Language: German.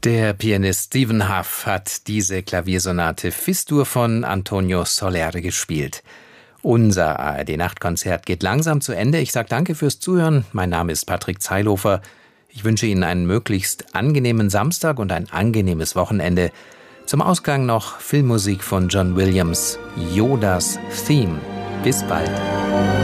Der Pianist Stephen Hough hat diese Klaviersonate Fis-Dur von Antonio Soler gespielt. Unser ARD-Nachtkonzert geht langsam zu Ende. Ich sage danke fürs Zuhören. Mein Name ist Patrick Zeilhofer. Ich wünsche Ihnen einen möglichst angenehmen Samstag und ein angenehmes Wochenende. Zum Ausgang noch Filmmusik von John Williams, Yodas Theme. Bis bald.